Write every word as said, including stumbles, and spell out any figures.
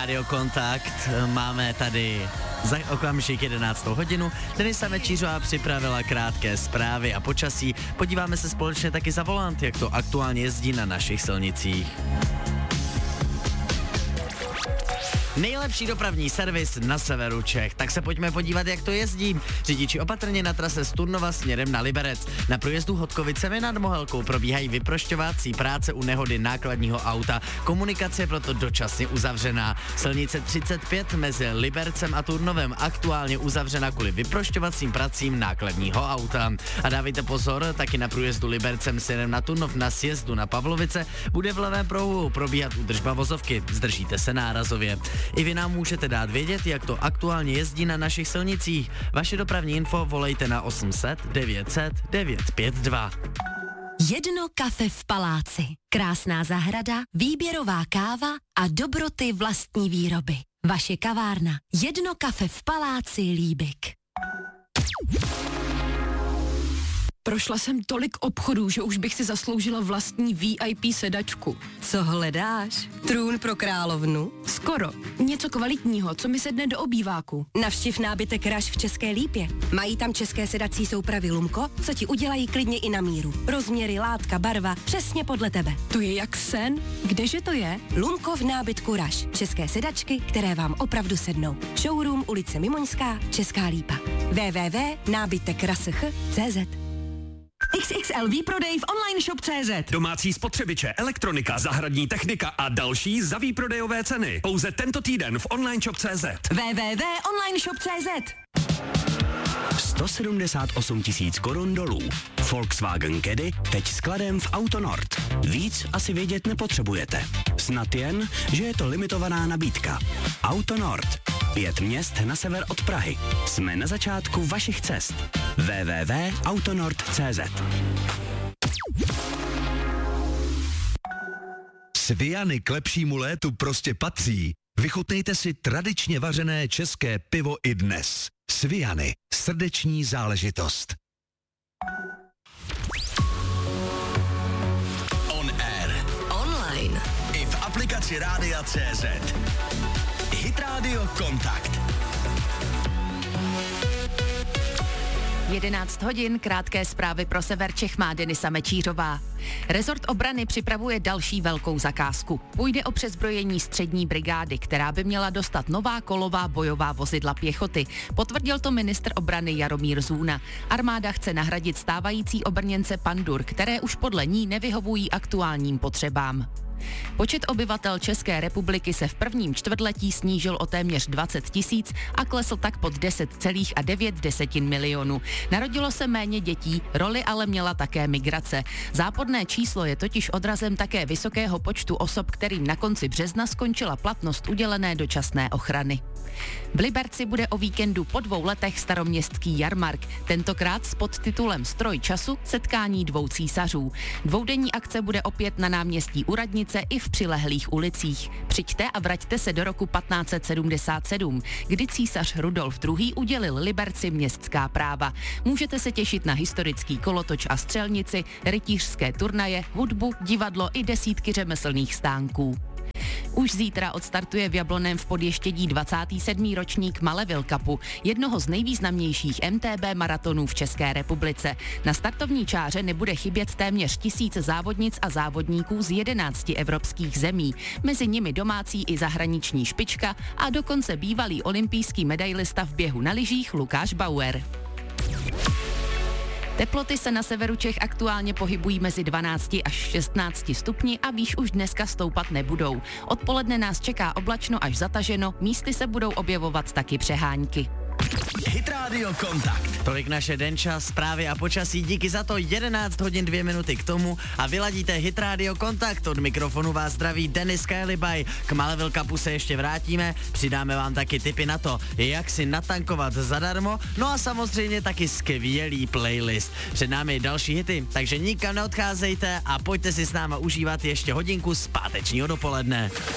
Rádio Kontakt. Máme tady za okamžik jedenáctou hodinu. Denisa Mečířová připravila krátké zprávy a počasí. Podíváme se společně taky za volant, jak to aktuálně jezdí na našich silnicích. Nejlepší dopravní servis na severu Čech. Tak se pojďme podívat, jak to jezdí. Řidiči opatrně na trase z Turnova směrem na Liberec. Na průjezdu Hodkovicemi nad Mohelkou probíhají vyprošťovací práce u nehody nákladního auta. Komunikace je proto dočasně uzavřená. Silnice třicet pět mezi Libercem a Turnovem aktuálně uzavřena kvůli vyprošťovacím pracím nákladního auta. A dávejte pozor, taky na průjezdu Libercem směrem na Turnov na sjezdu na Pavlovice bude v levém prouhu probíhat údržba vozovky. Zdržíte se nárazově. I vy nám můžete dát vědět, jak to aktuálně jezdí na našich silnicích. Vaše dopravní info volejte na osm set devět set devět pět dva. Jedno kafe v paláci. Krásná zahrada, výběrová káva a dobroty vlastní výroby. Vaše kavárna. Jedno kafe v paláci Líbik. Prošla jsem tolik obchodů, že už bych si zasloužila vlastní V I P sedačku. Co hledáš? Trůn pro královnu? Skoro. Něco kvalitního, co mi sedne do obýváku. Navštiv nábytek Rush v České Lípě. Mají tam české sedací soupravy Lumko, co ti udělají klidně i na míru. Rozměry, látka, barva, přesně podle tebe. To je jak sen. Kdeže to je? Lumko v nábytku Rush. České sedačky, které vám opravdu sednou. Showroom ulice Mimoňská, Česká Lípa. w w w tečka nábytek rush tečka cé zet. X X L výprodej v online shop tečka cé zet. Domácí spotřebiče, elektronika, zahradní technika a další za výprodejové ceny. Pouze tento týden v online shop tečka cé zet. w w w tečka online shop tečka cé zet. sto sedmdesát osm tisíc korun dolů. Volkswagen Caddy teď skladem v Autonord. Víc asi vědět nepotřebujete. Snad jen, že je to limitovaná nabídka. Autonord. Pět měst na sever od Prahy. Jsme na začátku vašich cest. w w w tečka autonord tečka cé zet. Sviany k lepšímu létu prostě patří. Vychutnejte si tradičně vařené české pivo i dnes. Sviany. Srdeční záležitost. On air. Online. I v aplikaci Rádia tečka cé zet. Hit Radio Kontakt. jedenáct hodin, krátké zprávy pro sever Čech má Denisa Mečířová. Rezort obrany připravuje další velkou zakázku. Půjde o přezbrojení střední brigády, která by měla dostat nová kolová bojová vozidla pěchoty. Potvrdil to ministr obrany Jaromír Zůna. Armáda chce nahradit stávající obrněnce Pandur, které už podle ní nevyhovují aktuálním potřebám. Počet obyvatel České republiky se v prvním čtvrtletí snížil o téměř dvacet tisíc a klesl tak pod deset celá devět milionů. Narodilo se méně dětí, roli ale měla také migrace. Záporné číslo je totiž odrazem také vysokého počtu osob, kterým na konci března skončila platnost udělené dočasné ochrany. V Liberci bude o víkendu po dvou letech staroměstský jarmark, tentokrát s podtitulem Stroj času, setkání dvou císařů. Dvoudenní akce bude opět na náměstí u radnice i v přilehlých ulicích. Přijďte a vraťte se do roku patnáct set sedmdesát sedm, kdy císař Rudolf druhý. udělil Liberci městská práva. Můžete se těšit na historický kolotoč a střelnici, rytířské turnaje, hudbu, divadlo i desítky řemeslných stánků. Už zítra odstartuje v Jablonném v Podještědí dvacátý sedmý ročník Maleville Cupu, jednoho z nejvýznamnějších M T B maratonů v České republice. Na startovní čáře nebude chybět téměř tisíc závodnic a závodníků z jedenácti evropských zemí, mezi nimi domácí i zahraniční špička a dokonce bývalý olympijský medailista v běhu na lyžích Lukáš Bauer. Teploty se na severu Čech aktuálně pohybují mezi dvanácti až šestnácti stupni a výš už dneska stoupat nebudou. Odpoledne nás čeká oblačno až zataženo, místy se budou objevovat taky přehánky. Hit Radio Kontakt. Tolik naše denča, zprávy a počasí, díky za to. Jedenáct hodin dvě minuty k tomu a vyladíte Hit Radio Kontakt. Od mikrofonu vás zdraví Denis Kajlibaj. K Maleville Cupu se ještě vrátíme, přidáme vám taky tipy na to, jak si natankovat zadarmo, no a samozřejmě taky skvělý playlist. Před námi další hity, takže nikam neodcházejte a pojďte si s náma užívat ještě hodinku z pátečního dopoledne.